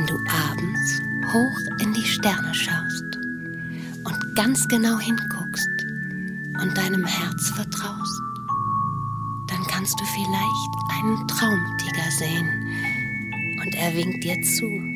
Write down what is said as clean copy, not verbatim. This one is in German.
du abends hoch in die Sterne schaust und ganz genau hinguckst und deinem Herz vertraust, dann kannst du vielleicht einen Traumtiger sehen und er winkt dir zu.